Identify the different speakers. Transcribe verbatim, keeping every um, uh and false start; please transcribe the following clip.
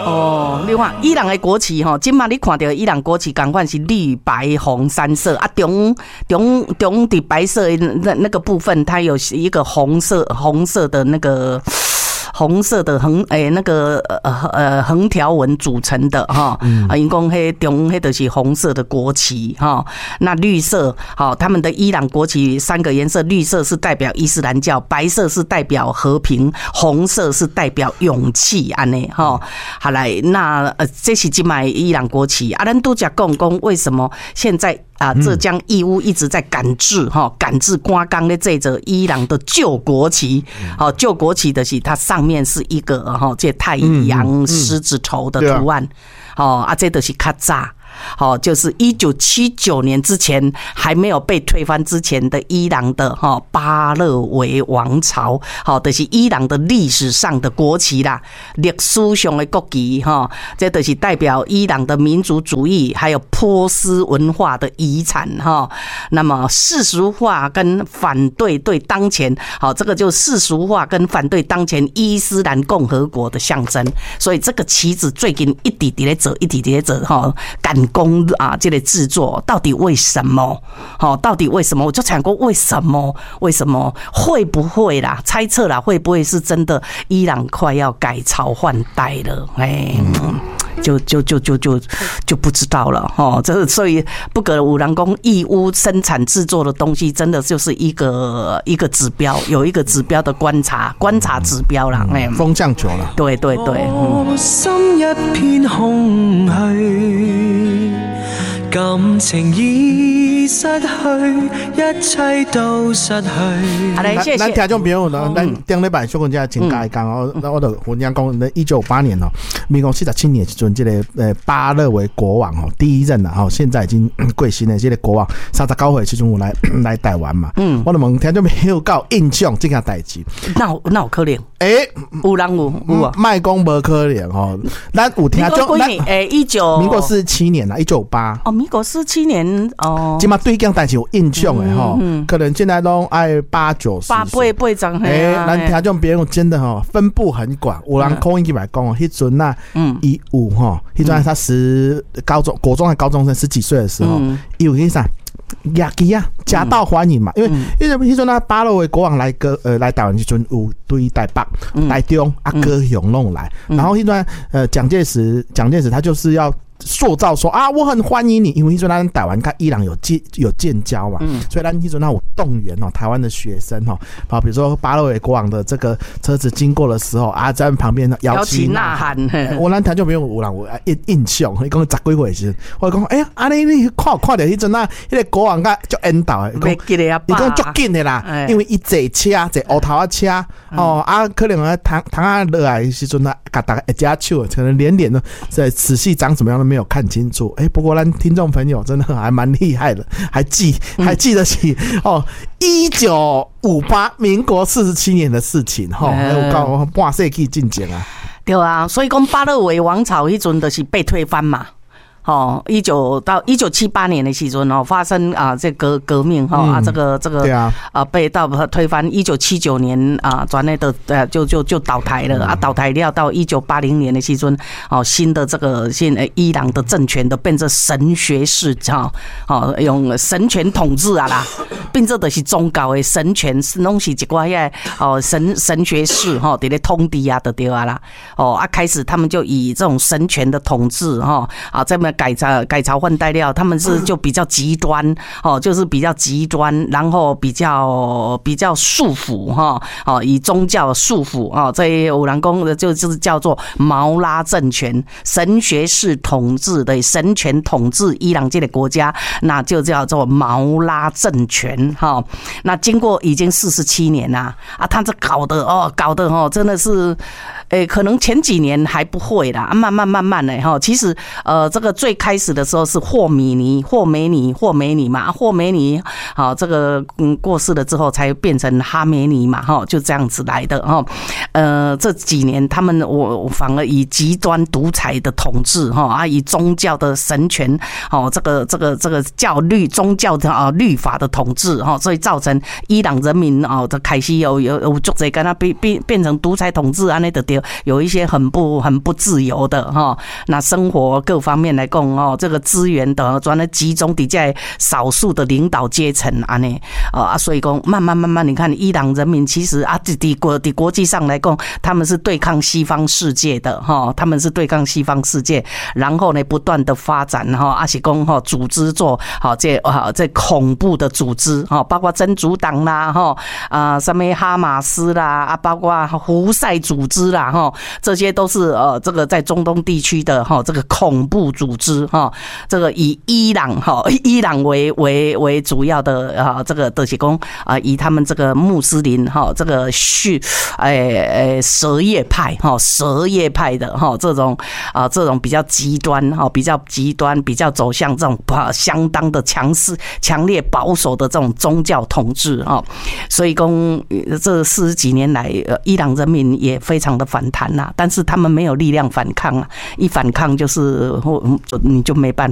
Speaker 1: 哦，你看伊朗的国旗哈，今嘛你看到伊朗国旗，赶快是绿白红三色啊，中中中的白色那那个部分，它有一个红色红色的那个。红色的横诶、欸，那个呃呃横条纹组成的哈，啊，因讲迄中迄就是红色的国旗哈，那绿色好，他们的伊朗国旗三个颜色，绿色是代表伊斯兰教，白色是代表和平，红色是代表勇气安尼哈。好来，那呃这是今买伊朗国旗啊，咱都讲讲讲为什么现在。啊，浙江义乌一直在赶制哈，赶制官钢的这则伊朗的旧国旗，好，旧国旗的是它上面是一个哈，这太阳狮子头的图案，好啊，这都是卡扎。好，就是一九七九年之前还没有被推翻之前的伊朗的哈巴勒维王朝，好，就是伊朗的历史上的国旗啦，历史上的国旗哈，这就是代表伊朗的民族主义还有波斯文化的遗产哈。那么世俗化跟反对对当前，好，这个就世俗化跟反对当前伊斯兰共和国的象征。所以这个旗子最近一直在走，一直在走哈，赶工啊，这类制作到底为什么？好，到底为什么？我就想过为什么？为什么会不会啦？猜测啦，会不会是真的？伊朗快要改朝换代了？哎、嗯，就就就就就就不知道了哈。这所以不可五郎宫义乌生产制作的东西，真的就是一个一个指标，有一个指标的观察观察指标啦。哎、嗯，
Speaker 2: 风向球了。
Speaker 1: 对对对。嗯、
Speaker 3: 心一片空虚。感情已失去，一切都失去。
Speaker 1: 好嘞，谢谢。
Speaker 2: 咱听众朋友呢，咱顶礼拜小群姐请教一讲哦，那我就分享讲，那一九五八年哦，民国四十七年时阵，这个呃巴勒维国王哦，第一任啦，哦，现在已经过身的这个国王，三十九岁时阵有来来台湾嘛。嗯，我就问听众朋友有印象这件代志。
Speaker 1: 那有那有可能？
Speaker 2: 诶、欸，
Speaker 1: 有人有有啊？
Speaker 2: 卖讲无可能哦，咱有听众，咱
Speaker 1: 诶，一九
Speaker 2: 民国四十七年啦，一九五八。
Speaker 1: 哦，民国四七年哦，
Speaker 2: 今嘛对这件代志有印象的吼，可能现在都爱八九十，
Speaker 1: 八八八张嘿。
Speaker 2: 诶，咱听众朋友真的吼分布很广，有人口音起来讲哦，迄阵呐，嗯，一五吼，迄阵他十高中国中的高中生十几岁的时候，有迄啥。亚基啊，夹道欢迎嘛，因为因为迄阵那巴勒维国王来个呃来台湾，迄阵有对台北、台中啊高雄弄来，然后迄段呃蒋介石，蒋介石他就是要。塑造说啊，我很欢迎你，因为那时候咱台湾跟伊朗有建有建交嘛，嗯、所以咱那时候那有动员哦，台湾的学生哦，啊，比如说巴勒维国王的这个车子经过的时候啊，在旁边摇旗呐喊，我咱台就没有有人有印印象，伊讲十几岁时，我讲哎呀，安尼你看看到迄阵啊，迄个国王甲足引导的，伊讲足紧的啦，因为伊坐车坐乌头啊车哦啊，可能啊躺躺啊落来的时阵啊，甲大家一只手，可能连脸都在仔细长什么样的。没有看清楚，哎、欸，不过咱听众朋友真的还蛮厉害的，还记还记得起、嗯、哦，一九五八民国四十七年的事情哈，我告我半世纪进前啊，
Speaker 1: 对啊，所以讲巴勒维王朝迄阵就是被推翻嘛。哦，一九到一九七八年的时阵哦，发生啊这革革命哈、嗯、啊这个这个
Speaker 2: 对啊
Speaker 1: 啊被到推翻。一九七九年啊，转内的呃就就就倒台了、嗯、啊，倒台了到一九八零年的时阵哦，新的这个现伊朗的政权的变成神学式哈哦，用神权统治啊啦，变做的是宗教的神权，拢是一寡遐哦神神学式哈，伫咧统治啊的对啊啦哦啊，开始他们就以这种神权的统治哈啊这么。改朝改朝换代了，他们是就比较极端哦，就是比较极端，然后比较比较束缚哈哦，以宗教束缚哦，这有人讲的就就是叫做毛拉政权，神学式统治的神权统治伊朗这个国家，那就叫做毛拉政权哈。那经过已经四十七年啦啊，他这搞的哦，搞的哦，真的是。诶、欸，可能前几年还不会啦，慢慢慢慢的哈。其实，呃，这个最开始的时候是霍米尼、霍梅尼、霍梅尼嘛，霍梅尼，好，这个嗯过世了之后才变成哈梅尼嘛，哈，就这样子来的哈。呃，这几年他们我反而以极端独裁的统治哈啊，以宗教的神权哦，这个这个这个教律宗教的啊律法的统治哈，所以造成伊朗人民哦的开始有有有足侪跟他变变变成独裁统治安尼的对。 有有一些很不很不自由的哈，那生活各方面来讲哦，这个资源的专门集中伫在少数的领导阶层安尼啊，所以讲慢慢慢慢，你看伊朗人民其实啊，伫国伫国际上来讲，他们是对抗西方世界的哈，他们是对抗西方世界，然后呢不断的发展哈，啊是讲哈组织做好这啊这恐怖的组织哈，包括真主党啦哈啊什么哈马斯啦啊，包括胡塞组织啦哈，这些都是呃这个在中东地区的哈这个恐怖组织哈，这个以伊朗哈伊朗为为为主要的啊这个就是讲啊以他们这个穆斯林哈这个续诶诶什叶派哈什叶派的哈这种啊这种比较极端哈比较极端比较走向这种相当的强势强烈保守的这种宗教统治哈，所以讲这四十几年来伊朗人民也非常的反弹呐，但是他们没有力量反抗啊，一反抗就是你就没办法。